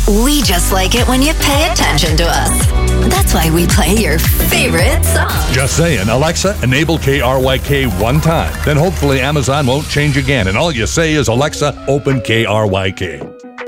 We just like it when you pay attention to us. That's why we play your favorite song. Just saying, Alexa, enable KRYK one time. Then hopefully Amazon won't change again, and all you say is, Alexa, open KRYK.